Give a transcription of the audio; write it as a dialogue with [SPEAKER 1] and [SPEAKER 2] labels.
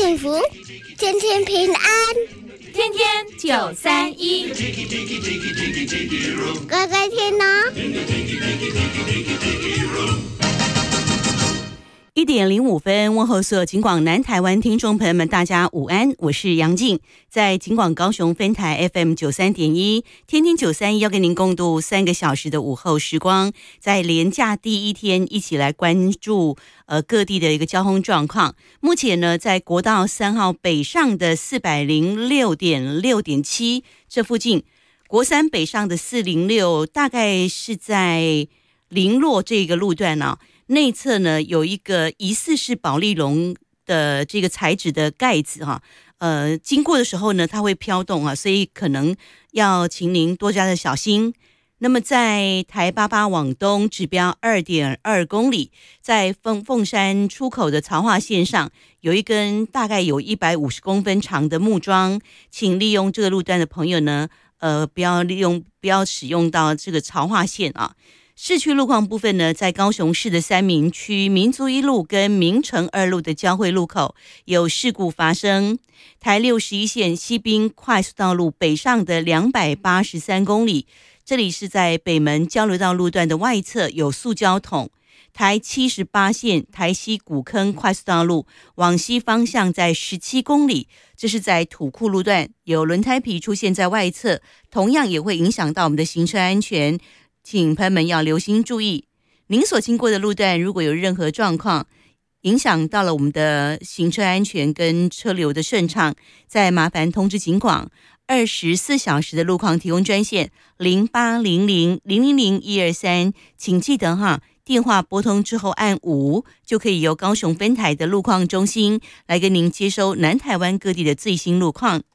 [SPEAKER 1] 幸福，天天平安，
[SPEAKER 2] 天天931，
[SPEAKER 1] 乖乖听哦。
[SPEAKER 3] 1:05，问候所有警广南台湾听众朋友们，大家午安，我是杨静，在警广高雄分台 FM93.1，天天931要跟您共度3个小时的午后时光，在连假第一天，一起来关注各地的一个交通状况。目前呢，在国道3号北上的406.6.7这附近，国三北上的406，大概是在林落这个路段呢。内侧呢有一个疑似是保丽龙的这个材质的盖子哈，经过的时候呢它会飘动啊，所以可能要请您多加的小心。那么在台88往东指标 2.2 公里，在凤山出口的槽化线上有一根大概有150公分长的木桩，请利用这个路段的朋友呢，不要使用到这个槽化线啊。市区路况部分呢，在高雄市的三民区民族一路跟明诚2路的交汇路口有事故发生。台61线西滨快速道路北上的283公里，这里是在北门交流道路段的外侧有塑胶桶。台78线台西古坑快速道路往西方向在17公里，这是在土库路段有轮胎皮出现在外侧，同样也会影响到我们的行车安全。请朋友们要留心注意，您所经过的路段如果有任何状况，影响到了我们的行车安全跟车流的顺畅，再麻烦通知警广24小时的路况提供专线0800000123，请记得哈，电话拨通之后按5，就可以由高雄分台的路况中心来跟您接收南台湾各地的最新路况。